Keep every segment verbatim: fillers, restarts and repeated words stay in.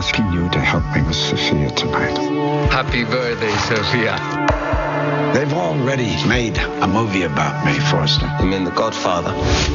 asking you to help me with Sophia tonight. Happy birthday, Sophia. They've already made a movie about me, Forster. You mean The Godfather?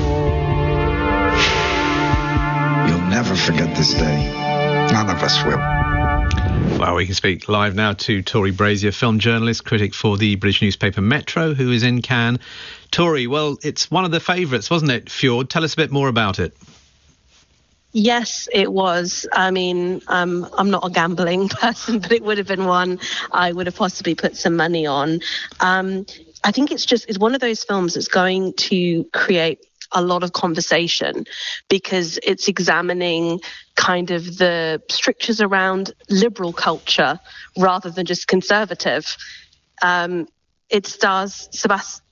You'll never forget this day. None of us will. Well, we can speak live now to Tori Brazier, film journalist, critic for the British newspaper Metro, who is in Cannes. Tori, well, it's one of the favourites, wasn't it, Fjord? Tell us a bit more about it. Yes, it was. I mean, um, I'm not a gambling person, but it would have been one I would have possibly put some money on. Um, I think it's just, it's one of those films that's going to create a lot of conversation because it's examining kind of the strictures around liberal culture rather than just conservative. Um, it stars Sebastian.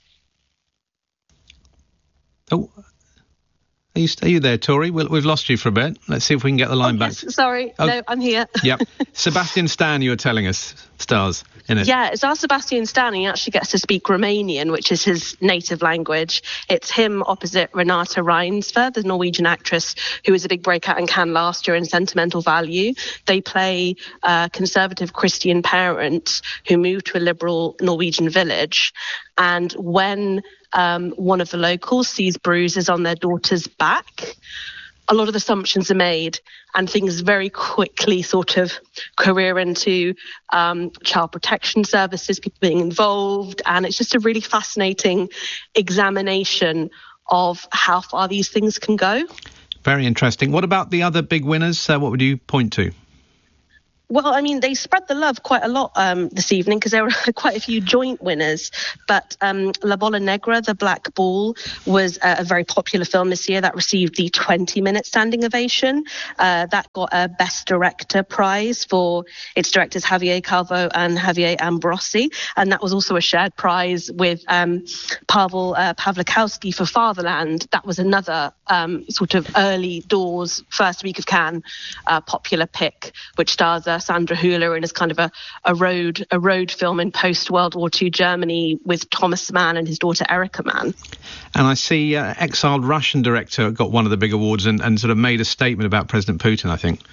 Oh, are you, are you there, Tori? We'll, we've lost you for a bit. Let's see if we can get the line oh, back. Yes, sorry, oh. No, I'm here. Yep. Sebastian Stan, you were telling us, stars in it. Yeah, it's our Sebastian Stan. He actually gets to speak Romanian, which is his native language. It's him opposite Renata Reinsve, the Norwegian actress who was a big breakout in Cannes last year in Sentimental Value. They play uh, conservative Christian parents who move to a liberal Norwegian village. And when um, one of the locals sees bruises on their daughter's back, a lot of assumptions are made and things very quickly sort of career into um, child protection services, people being involved. And it's just a really fascinating examination of how far these things can go. Very interesting. What about the other big winners? Uh, what would you point to? Well, I mean, they spread the love quite a lot um, this evening because there were quite a few joint winners. But um, La Bola Negra, The Black Ball, was uh, a very popular film this year that received the twenty-minute standing ovation. Uh, that got a Best Director prize for its directors Javier Calvo and Javier Ambrosi. And that was also a shared prize with um, Pavel uh, Pawlikowski for Fatherland. That was another um, sort of early doors, first week of Cannes, uh, popular pick, which stars uh, Sandra Hüller and is kind of a, a road a road film in post-World War Two Germany with Thomas Mann and his daughter Erica Mann. And I see uh, exiled Russian director got one of the big awards and, and sort of made a statement about President Putin, I think.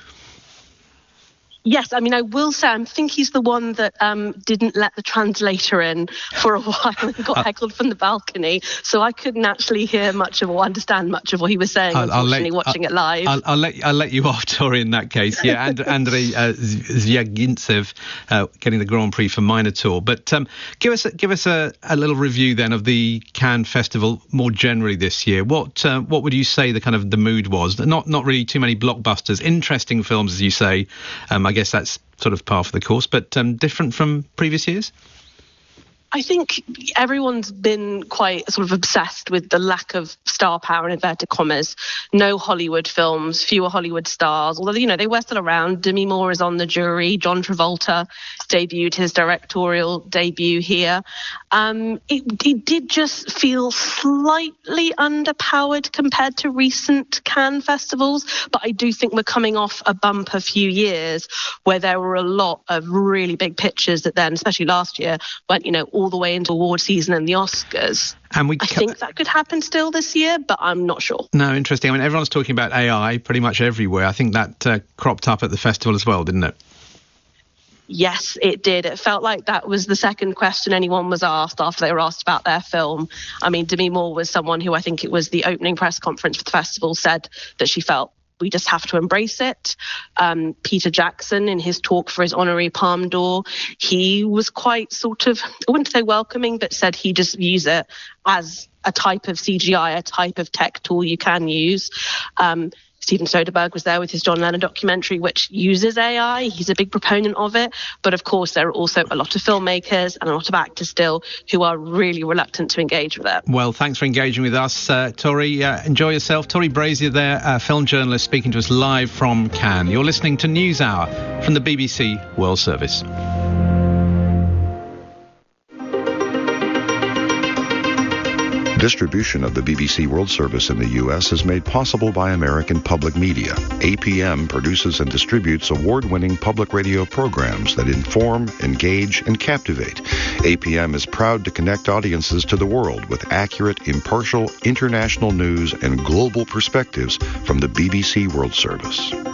Yes, I mean, I will say, I think he's the one that um, didn't let the translator in for a while and got uh, heckled from the balcony. So I couldn't actually hear much of or understand much of what he was saying, I'll, unfortunately, I'll let, watching I'll, it live. I'll, I'll, let, I'll let you off, Tori, in that case. Yeah, and, Andrei uh, Zvyagintsev uh, getting the Grand Prix for Minotaur. But um, give us, give us a, a little review then of the Cannes Festival more generally this year. What uh, what would you say the kind of the mood was? Not, not really too many blockbusters, interesting films, as you say. Um, I guess that's sort of par for the course, but um, different from previous years? I think everyone's been quite sort of obsessed with the lack of star power in inverted commas. No Hollywood films, fewer Hollywood stars, although, you know, they were still around. Demi Moore is on the jury. John Travolta debuted his directorial debut here. Um, it, it did just feel slightly underpowered compared to recent Cannes festivals, but I do think we're coming off a bump a few years where there were a lot of really big pictures that then, especially last year, went, you know, all the way into award season and the Oscars. And we I ca- think that could happen still this year, but I'm not sure. No, interesting. I mean, everyone's talking about A I pretty much everywhere. I think that uh, cropped up at the festival as well, didn't it? Yes, it did. It felt like that was the second question anyone was asked after they were asked about their film. I mean, Demi Moore was someone who I think it was the opening press conference for the festival said that she felt we just have to embrace it. Um, Peter Jackson, in his talk for his honorary Palme d'Or, he was quite sort of, I wouldn't say welcoming, but said he just views it as a type of C G I, a type of tech tool you can use. Um, Steven Soderbergh was there with his John Lennon documentary, which uses A I. He's a big proponent of it. But of course, there are also a lot of filmmakers and a lot of actors still who are really reluctant to engage with it. Well, thanks for engaging with us, uh, Tori. Uh, enjoy yourself. Tori Brazier there, uh, film journalist, speaking to us live from Cannes. You're listening to NewsHour from the B B C World Service. Distribution of the B B C World Service in the U S is made possible by American Public Media. A P M produces and distributes award-winning public radio programs that inform, engage, and captivate. A P M is proud to connect audiences to the world with accurate, impartial, international news and global perspectives from the B B C World Service.